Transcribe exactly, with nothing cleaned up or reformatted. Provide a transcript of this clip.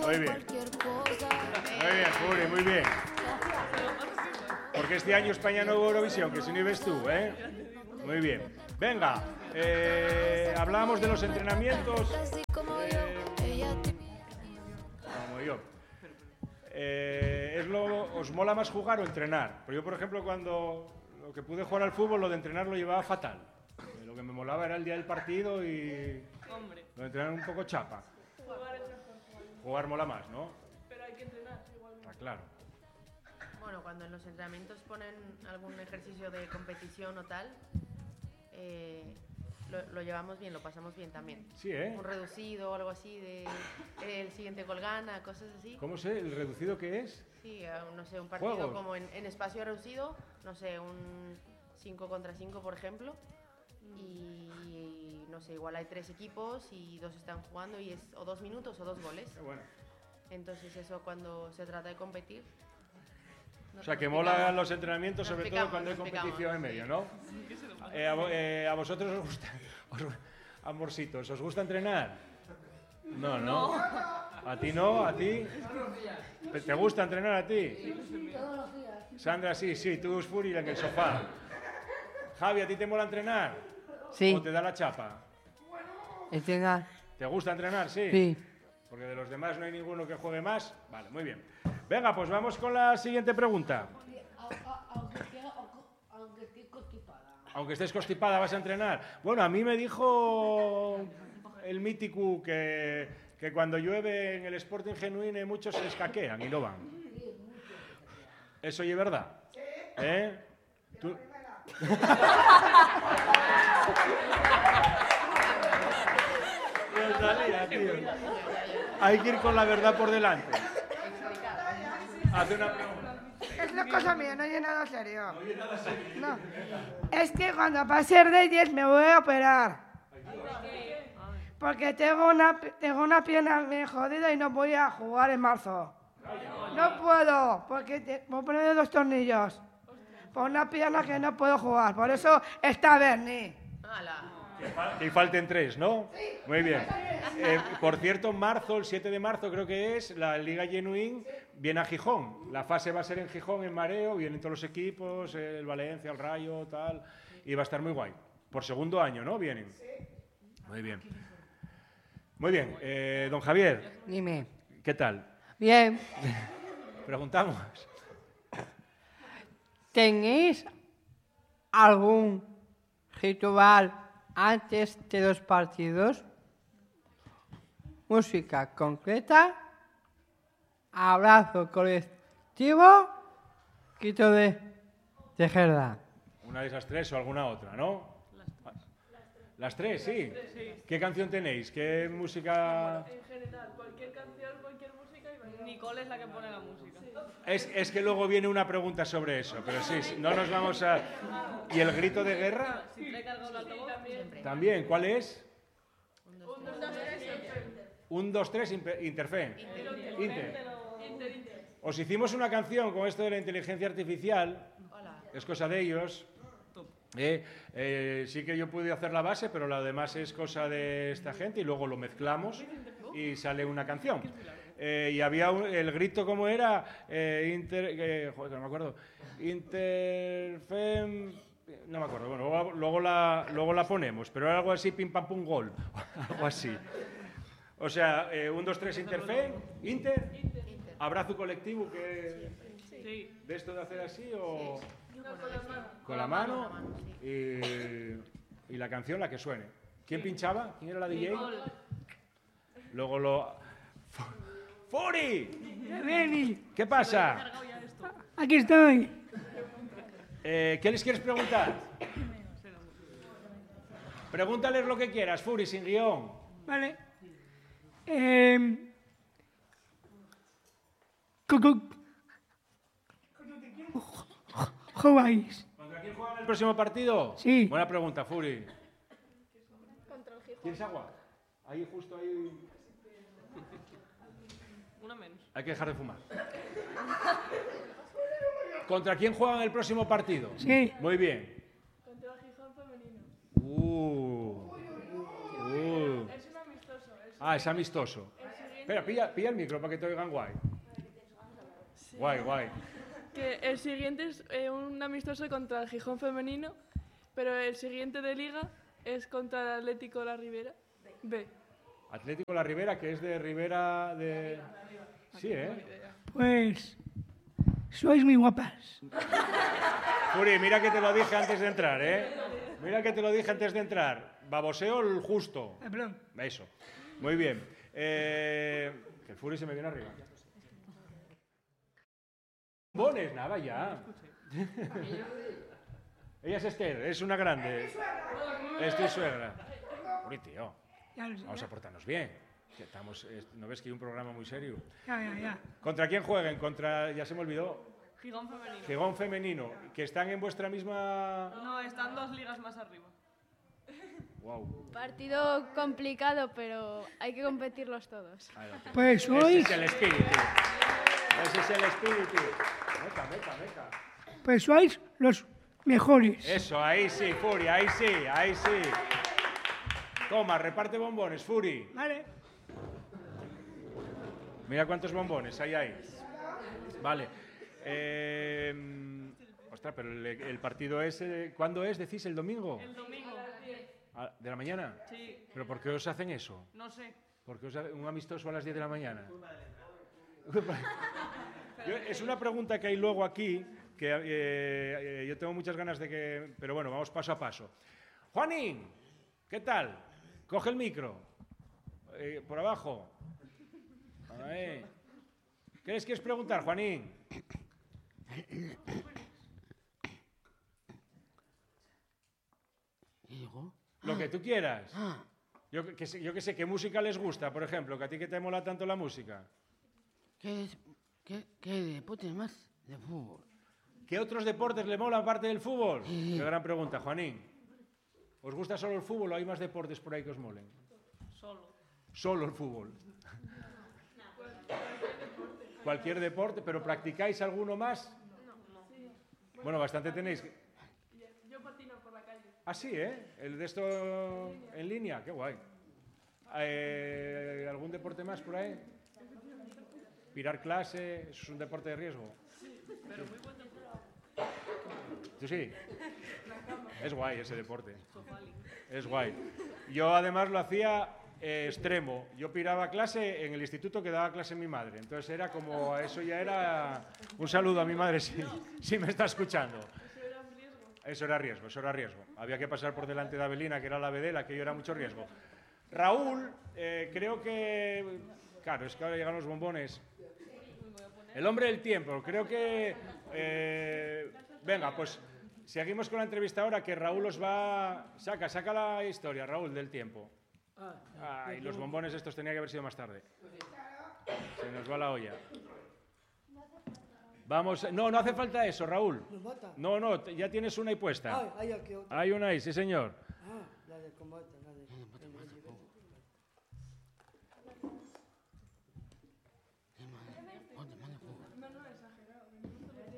Muy bien. Muy bien, Furi, muy bien. Porque este año España no hubo Eurovisión, que si no ves tú, ¿eh? Muy bien. Venga, eh, hablábamos de los entrenamientos. Eh, como yo. Eh, es lo, ¿Os mola más jugar o entrenar? Pues yo, por ejemplo, cuando lo que pude jugar al fútbol, lo de entrenar lo llevaba fatal. Lo que me molaba era el día del partido y lo de entrenar un poco chapa. Jugar es mejor. Jugar mola más, ¿no? Pero hay que entrenar igualmente. Está claro. Bueno, cuando en los entrenamientos ponen algún ejercicio de competición o tal, eh, lo, lo llevamos bien, lo pasamos bien también. Sí, ¿eh? Un reducido o algo así, de el siguiente gol gana, cosas así. ¿Cómo sé? ¿El reducido qué es? Sí, no sé, un partido Juegos. como en, en espacio reducido, no sé, un cinco contra cinco, por ejemplo, y no sé, igual hay tres equipos y dos están jugando y es o dos minutos o dos goles. Qué bueno. Entonces eso cuando se trata de competir. O sea, que molan los entrenamientos, sobre todo cuando hay nos competición picamos, en medio, ¿no? Eh, a, vo- eh, ¿A vosotros os gusta, os, amorcitos, os gusta entrenar? No, no. ¿A ti no? ¿A ti? ¿Te gusta entrenar a ti? Sí, todos los días. Sandra, sí, sí, tú es Furi en el sofá. Javi, ¿a ti te mola entrenar? Sí. ¿O te da la chapa? Entrenar. ¿Te gusta entrenar? Sí. Sí. Porque de los demás no hay ninguno que juegue más. Vale, muy bien. Venga, pues vamos con la siguiente pregunta. Aunque esté- aunque esté constipada. Aunque estés constipada, ¿vas a entrenar? Bueno, a mí me dijo el mítico que, que cuando llueve en el Sporting Genuine muchos se escaquean y no van. ¿Eso y es verdad? ¿Eh? ¿Tú? Hay que ir con la verdad por delante. Hace una pregunta. Es una cosa mía, no hay nada serio. No. Es que cuando pase Reyes me voy a operar. Porque tengo una, tengo una pierna bien jodida y no voy a jugar en marzo. No puedo, porque te, voy a poner dos tornillos. Por una pierna que no puedo jugar. Por eso está Bernie. Que falten tres, ¿no? Muy bien. Eh, por cierto, en marzo, el siete de marzo creo que es, la Liga Genuín viene a Gijón. La fase va a ser en Gijón, en Mareo, vienen todos los equipos, el Valencia, el Rayo, tal, y va a estar muy guay. Por segundo año, ¿no? Vienen. Muy bien. Muy bien. Eh, don Javier, Dime. ¿qué tal? Bien. Preguntamos. ¿Tenéis algún ritual antes de los partidos? Música concreta, abrazo colectivo, quito de tejeda. Una de esas tres o alguna otra, ¿no? Las tres, sí. ¿Qué canción tenéis? ¿Qué música...? En general, cualquier canción, cualquier música y bailar. Nicole es la que pone la música. Es, es que luego viene una pregunta sobre eso, pero sí, sí, no nos vamos a... ¿Y el grito de guerra? Siempre he cargado el altavoz. También. También, ¿cuál es? Un, dos, tres, Inter. Un, dos, tres, impe- Interfe. Inter. Inter. Inter, Inter. Os hicimos una canción con esto de la inteligencia artificial, es cosa de ellos. Eh, eh, sí que yo pude hacer la base, pero lo demás es cosa de esta gente y luego lo mezclamos y sale una canción. Eh, y había un- el grito, ¿cómo era? Eh, inter, eh, joder, que no me acuerdo. Interfem... No me acuerdo. Bueno, luego, luego, la, luego la ponemos, pero era algo así, pim pam pum gol. Algo así. O sea, eh, un, dos, tres, Interfem, Inter, abrazo colectivo, que Sí. ¿de esto de hacer así o...? No, con la mano. Con la mano y, y la canción la que suene. ¿Quién pinchaba? ¿Quién era la D J? Luego lo... ¡Furi! ¿Qué pasa? Aquí estoy. Eh, ¿Qué les quieres preguntar? Pregúntales lo que quieras, Furi, sin guión. Vale. Eh, co- co- ¿Jugáis? ¿Contra quién juegan el próximo partido? Sí. Buena pregunta, Furi. Contra el Gijón. ¿Tienes agua? Ahí, justo ahí... Una menos. Hay que dejar de fumar. ¿Contra quién juegan el próximo partido? Sí. Muy bien. Contra el Gijón femenino. Uh, uh. Es un amistoso. Es Ah, es amistoso. el siguiente Espera, pilla, pilla el micro para que te oigan guay. Guay, guay. Que el siguiente es eh, un amistoso contra el Gijón femenino, pero el siguiente de liga es contra el Atlético de la Ribera B. Atlético La Ribera, que es de Ribera de... Sí, ¿eh? Pues sois muy guapas. Furi, mira que te lo dije antes de entrar, ¿eh? Mira que te lo dije antes de entrar. Baboseo el justo. Ah, perdón. Eso. Muy bien. Eh, que el Furi se me viene arriba. Bombones, nada, ya. Ella es Esther, es una grande. Es tu suegra. Furi, tío. Ya lo sé, Vamos a ya. portarnos bien. Que estamos, es- ¿no ves que hay un programa muy serio? Ya, ya, ya. ¿Contra quién jueguen? Contra, ya se me olvidó, Gijón femenino. Gijón femenino, que están en vuestra misma... No, están dos ligas más arriba. Wow. Partido complicado, pero hay que competirlos todos. Ahí lo tienes. Pues Ese sois, es el espíritu. Ese es el espíritu. Meca, meca, meca. pues sois los mejores. Eso, ahí sí, Furi, ahí sí, ahí sí. Toma, reparte bombones, Furi. Vale. Mira cuántos bombones hay ahí. Vale. Eh, ostras, pero el, el partido es... eh, ¿Cuándo es? ¿Decís el domingo? El domingo. Ah, ¿de la mañana? Sí, ¿Pero por qué os hacen eso? no sé. ¿Por qué os hacen un amistoso a las diez de la mañana? Yo- es una pregunta que hay luego aquí, que eh, eh, yo tengo muchas ganas de que... Pero bueno, vamos paso a paso. Juanín, ¿qué tal? Coge el micro. Eh, por abajo. Ahí. ¿Qué les quieres preguntar, Juanín? Lo que tú quieras. Yo que, que sé, yo que sé, ¿qué música les gusta, por ejemplo? Que a ti que te mola tanto la música. ¿Qué, es- qué, qué deporte más de fútbol? ¿Qué otros deportes le mola aparte del fútbol? Qué gran pregunta, Juanín. ¿Os gusta solo el fútbol o hay más deportes por ahí que os molen? Solo. Solo el fútbol. Cualquier deporte, pero ¿practicáis alguno más? Bueno, bastante tenéis. Yo patino por la calle. Ah, sí, ¿eh? El de esto en línea, qué guay. Eh, ¿Algún deporte más por ahí? Pirar clase, ¿eso es un deporte de riesgo? ¿Tú sí? Es guay ese deporte. Es guay. Yo además lo hacía eh, extremo. Yo piraba clase en el instituto que daba clase mi madre. Entonces era como, eso ya era... Un saludo a mi madre si, si me está escuchando. Eso era riesgo, eso era riesgo. Había que pasar por delante de Avelina, que era la vedela, que yo era mucho riesgo. Raúl, eh, creo que... Claro, es que ahora llegan los bombones. El hombre del tiempo, creo que... eh, venga, pues seguimos con la entrevista ahora, que Raúl os va... Saca, saca la historia, Raúl, del tiempo. Ay, los bombones estos tenía que haber sido más tarde. Se nos va la olla. Vamos, no, no hace falta eso, Raúl. No, no, te- ya tienes una ahí puesta. Hay una ahí, sí señor.